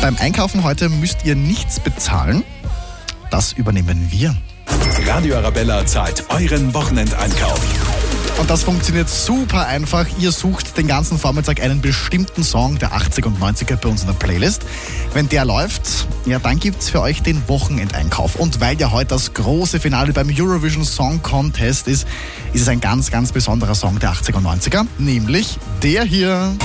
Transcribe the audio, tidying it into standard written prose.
Beim Einkaufen heute müsst ihr nichts bezahlen. Das übernehmen wir. Radio Arabella zahlt euren Wochenendeinkauf. Und das funktioniert super einfach. Ihr sucht den ganzen Vormittag einen bestimmten Song der 80er und 90er bei uns in der Playlist. Wenn der läuft, ja, dann gibt's für euch den Wochenendeinkauf. Und weil ja heute das große Finale beim Eurovision Song Contest ist, ist es ein ganz, ganz besonderer Song der 80er und 90er, nämlich der hier.